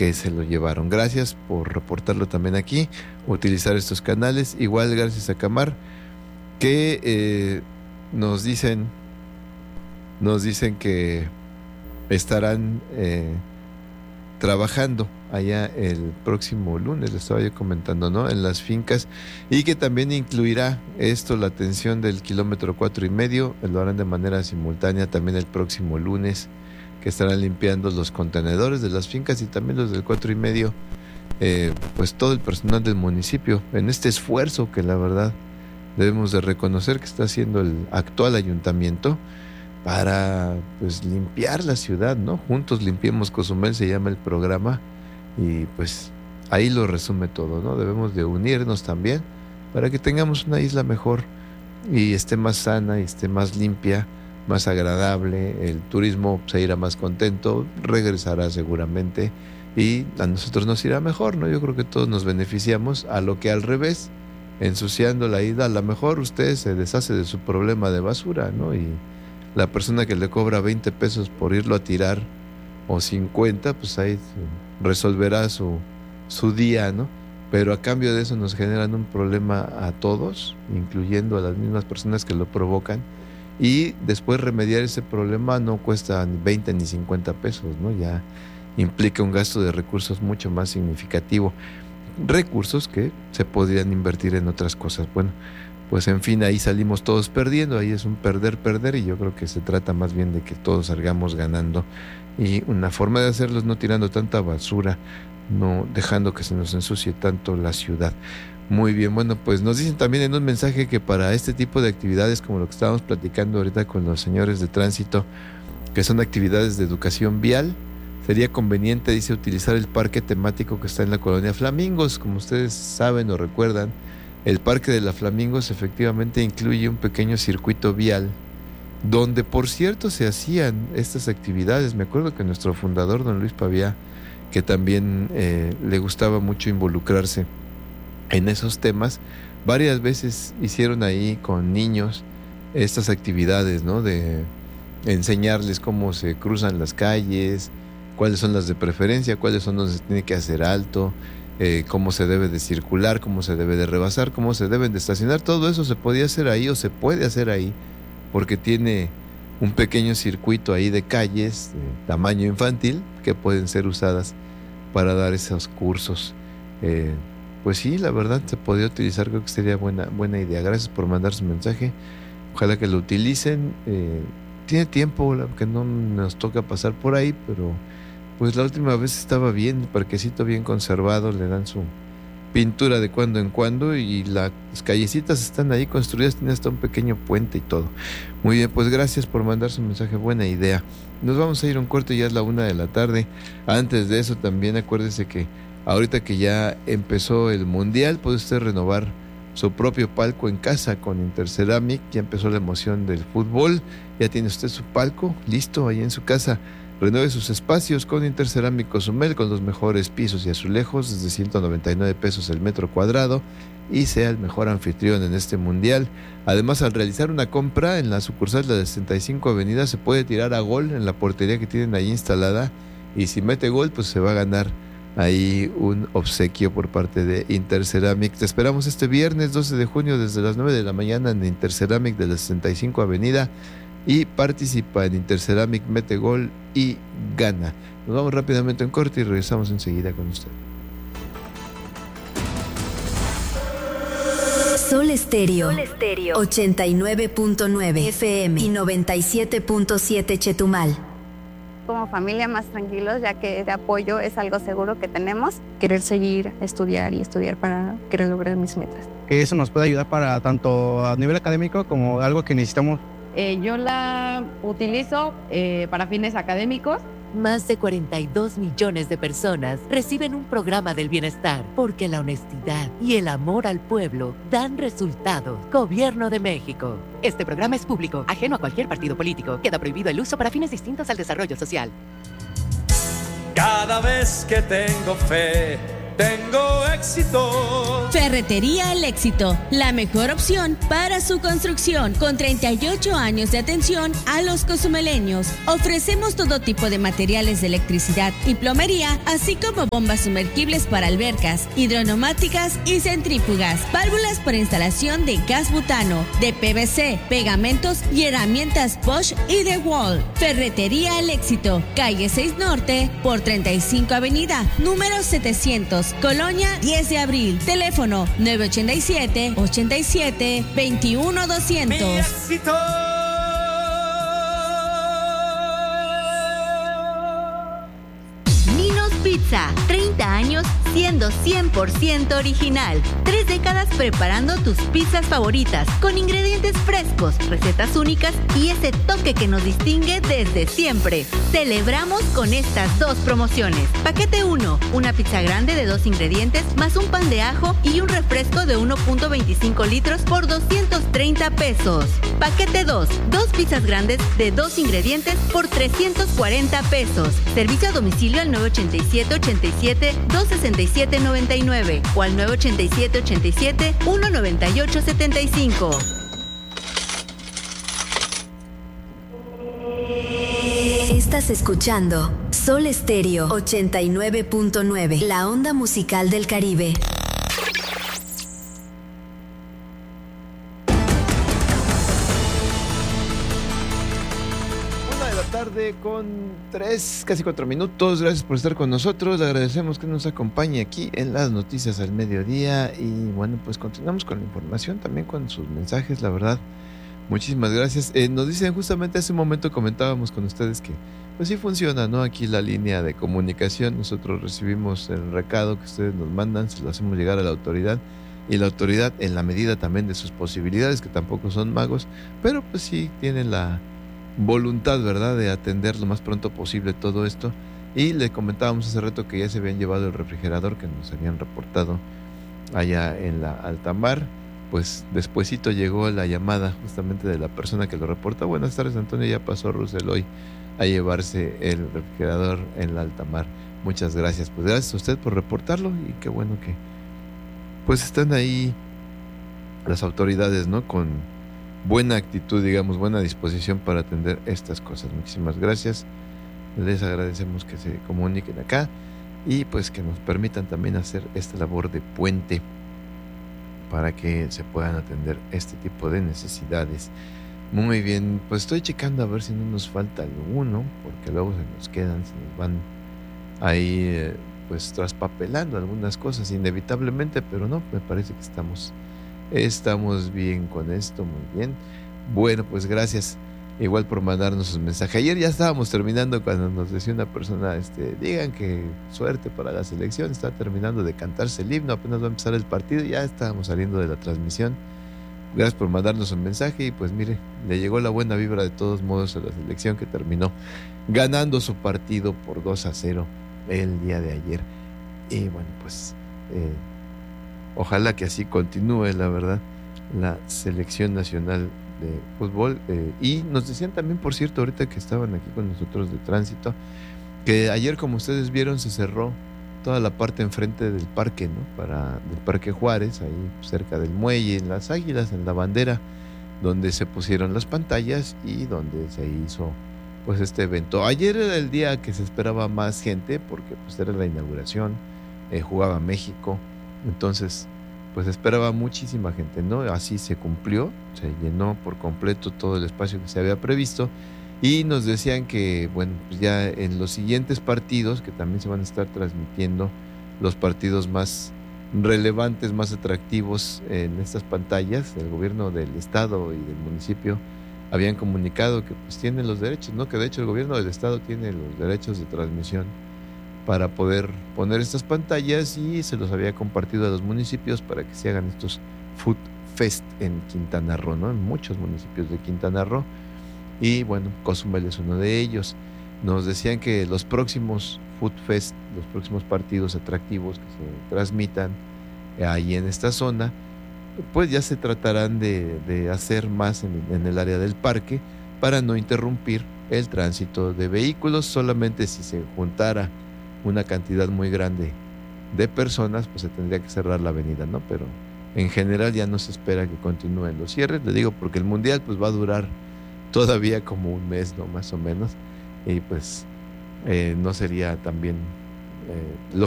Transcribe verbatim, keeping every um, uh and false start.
que se lo llevaron. Gracias por reportarlo también aquí, utilizar estos canales. Igual gracias a Camar, que eh, nos dicen, nos dicen que estarán eh, trabajando allá el próximo lunes, le estaba yo comentando, ¿no? En las fincas, y que también incluirá esto la atención del kilómetro cuatro y medio. Lo harán de manera simultánea también el próximo lunes, que estarán limpiando los contenedores de las fincas y también los del cuatro y medio, eh, pues todo el personal del municipio, en este esfuerzo que la verdad debemos de reconocer que está haciendo el actual ayuntamiento para pues limpiar la ciudad, ¿no? Juntos limpiemos Cozumel se llama el programa, y pues ahí lo resume todo, ¿no? Debemos de unirnos también para que tengamos una isla mejor y esté más sana y esté más limpia, más agradable. El turismo se irá más contento, regresará seguramente y a nosotros nos irá mejor, ¿no? Yo creo que todos nos beneficiamos, a lo que al revés, ensuciando la ida, a lo mejor usted se deshace de su problema de basura, ¿no? Y la persona que le cobra veinte pesos por irlo a tirar o cincuenta, pues ahí resolverá su, su día, ¿no? Pero a cambio de eso nos generan un problema a todos, incluyendo a las mismas personas que lo provocan, y después remediar ese problema no cuesta ni veinte ni cincuenta pesos, ¿no? Ya implica un gasto de recursos mucho más significativo, recursos que se podrían invertir en otras cosas. Bueno, pues en fin, ahí salimos todos perdiendo, ahí es un perder, perder, y yo creo que se trata más bien de que todos salgamos ganando, y una forma de hacerlo es no tirando tanta basura, no dejando que se nos ensucie tanto la ciudad. Muy bien, bueno, pues nos dicen también en un mensaje que para este tipo de actividades, como lo que estábamos platicando ahorita con los señores de tránsito, que son actividades de educación vial, sería conveniente, dice, utilizar el parque temático que está en la colonia Flamingos. Como ustedes saben o recuerdan, el parque de la Flamingos efectivamente incluye un pequeño circuito vial, donde por cierto se hacían estas actividades. Me acuerdo que nuestro fundador, don Luis Pavía, que también eh, le gustaba mucho involucrarse en esos temas, varias veces hicieron ahí con niños estas actividades, ¿no? De enseñarles cómo se cruzan las calles, cuáles son las de preferencia, cuáles son donde se tiene que hacer alto, eh, cómo se debe de circular, cómo se debe de rebasar, cómo se deben de estacionar. Todo eso se podía hacer ahí o se puede hacer ahí, porque tiene un pequeño circuito ahí de calles de tamaño infantil que pueden ser usadas para dar esos cursos. Eh, pues sí, la verdad se podría utilizar, creo que sería buena, buena idea. Gracias por mandar su mensaje, ojalá que lo utilicen. Eh, tiene tiempo que no nos toca pasar por ahí, pero pues la última vez estaba bien, el parquecito bien conservado, le dan su pintura de cuando en cuando y las callecitas están ahí construidas, tiene hasta un pequeño puente y todo. Muy bien, pues gracias por mandar su mensaje, buena idea. Nos vamos a ir a un corte, ya es la una de la tarde. Antes de eso también acuérdese que ahorita que ya empezó el mundial, puede usted renovar su propio palco en casa con Interceramic. Ya empezó la emoción del fútbol, ya tiene usted su palco listo ahí en su casa. Renueve sus espacios con Interceramic Cozumel, con los mejores pisos y azulejos desde ciento noventa y nueve pesos el metro cuadrado, y sea el mejor anfitrión en este mundial. Además, al realizar una compra en la sucursal de la sesenta y cinco Avenida, se puede tirar a gol en la portería que tienen ahí instalada, y si mete gol, pues se va a ganar ahí un obsequio por parte de Interceramic. Te esperamos este viernes doce de junio desde las nueve de la mañana en Interceramic de la sesenta y cinco Avenida, y participa en Interceramic, mete gol y gana. Nos vamos rápidamente en corte y regresamos enseguida con usted. Sol Estéreo, Sol Estéreo ochenta y nueve punto nueve F M y noventa y siete punto siete Chetumal. Como familia más tranquilos, ya que de apoyo es algo seguro que tenemos. Querer seguir, estudiar y estudiar para querer lograr mis metas. Que eso nos puede ayudar para tanto a nivel académico como algo que necesitamos. Eh, yo la utilizo eh, para fines académicos. Más de cuarenta y dos millones de personas reciben un programa del bienestar porque la honestidad y el amor al pueblo dan resultados. Gobierno de México. Este programa es público, ajeno a cualquier partido político. Queda prohibido el uso para fines distintos al desarrollo social. Cada vez que tengo fe tengo éxito. Ferretería El Éxito, la mejor opción para su construcción, con treinta y ocho años de atención a los cozumeleños. Ofrecemos todo tipo de materiales de electricidad y plomería, así como bombas sumergibles para albercas, hidroneumáticas y centrífugas, válvulas para instalación de gas butano, de P V C, pegamentos y herramientas Bosch y DeWalt. Ferretería El Éxito, calle seis Norte por treinta y cinco Avenida, número setecientos, Colonia diez de abril. Teléfono nueve ochenta y siete, ochenta y siete, veintiuno doscientos. Mi éxito. Ninos Pizza, treinta años siendo cien por ciento original. Tres décadas preparando tus pizzas favoritas con ingredientes frescos, recetas únicas y ese toque que nos distingue desde siempre. Celebramos con estas dos promociones. Paquete uno, una pizza grande de dos ingredientes más un pan de ajo y un refresco de uno punto veinticinco litros por doscientos treinta pesos. Paquete dos, dos pizzas grandes de dos ingredientes por trescientos cuarenta pesos. Servicio a domicilio al nueve ochenta y siete, ochenta y siete, dos sesenta y siete, noventa y nueve o al nueve ochenta y siete, ochenta y siete, uno noventa y ocho, setenta y cinco. Estás escuchando Sol Estéreo ochenta y nueve punto nueve, la onda musical del Caribe. Una de la tarde con tres, casi cuatro minutos. Gracias por estar con nosotros. Le agradecemos que nos acompañe aquí en las noticias al mediodía. Y bueno, pues continuamos con la información, también con sus mensajes, la verdad. Muchísimas gracias. Eh, nos dicen, justamente hace un momento comentábamos con ustedes que pues sí funciona, ¿no? Aquí la línea de comunicación, nosotros recibimos el recado que ustedes nos mandan, se lo hacemos llegar a la autoridad, y la autoridad, en la medida también de sus posibilidades, que tampoco son magos, pero pues sí tienen la voluntad, ¿verdad?, de atender lo más pronto posible todo esto. Y le comentábamos hace rato que ya se habían llevado el refrigerador que nos habían reportado allá en la alta mar. Pues despuesito llegó la llamada justamente de la persona que lo reporta. Buenas tardes, Antonio, ya pasó Russell hoy a llevarse el refrigerador en la alta mar. Muchas gracias. Pues gracias a usted por reportarlo, y qué bueno que pues están ahí las autoridades, ¿no? Con buena actitud, digamos, buena disposición para atender estas cosas. Muchísimas gracias. Les agradecemos que se comuniquen acá y pues que nos permitan también hacer esta labor de puente para que se puedan atender este tipo de necesidades. Muy bien, pues estoy checando a ver si no nos falta alguno, porque luego se nos quedan, se nos van ahí eh, pues traspapelando algunas cosas inevitablemente, pero no, me parece que estamos, estamos bien con esto, muy bien. Bueno, pues gracias igual por mandarnos sus mensajes. Ayer ya estábamos terminando cuando nos decía una persona, este, digan que suerte para la selección, está terminando de cantarse el himno, apenas va a empezar el partido, ya estábamos saliendo de la transmisión. Gracias por mandarnos un mensaje y pues mire, le llegó la buena vibra de todos modos a la selección, que terminó ganando su partido por dos a cero el día de ayer. Y bueno, pues eh, ojalá que así continúe, la verdad, la selección nacional de fútbol. Eh, y nos decían también, por cierto, ahorita que estaban aquí con nosotros de tránsito, que ayer, como ustedes vieron, se cerró toda la parte enfrente del parque, ¿no? Para del Parque Juárez, ahí cerca del muelle, en las Águilas, en la bandera, donde se pusieron las pantallas y donde se hizo pues este evento. Ayer era el día que se esperaba más gente, porque pues era la inauguración, eh, jugaba México, entonces pues esperaba muchísima gente, ¿no? Así se cumplió, se llenó por completo todo el espacio que se había previsto. Y nos decían que, bueno, pues ya en los siguientes partidos, que también se van a estar transmitiendo los partidos más relevantes, más atractivos en estas pantallas, el gobierno del estado y del municipio habían comunicado que pues tienen los derechos, ¿no? Que de hecho el gobierno del estado tiene los derechos de transmisión para poder poner estas pantallas, y se los había compartido a los municipios para que se hagan estos Food Fest en Quintana Roo, ¿no? En muchos municipios de Quintana Roo. Y bueno, Cozumel es uno de ellos. Nos decían que los próximos Food Fest, los próximos partidos atractivos que se transmitan ahí en esta zona, pues ya se tratarán de, de hacer más en, en el área del parque, para no interrumpir el tránsito de vehículos. Solamente si se juntara una cantidad muy grande de personas, pues se tendría que cerrar la avenida, ¿no? Pero en general ya no se espera que continúen los cierres, le digo, porque el Mundial pues va a durar todavía como un mes, ¿no? Más o menos, y pues eh, no sería también eh,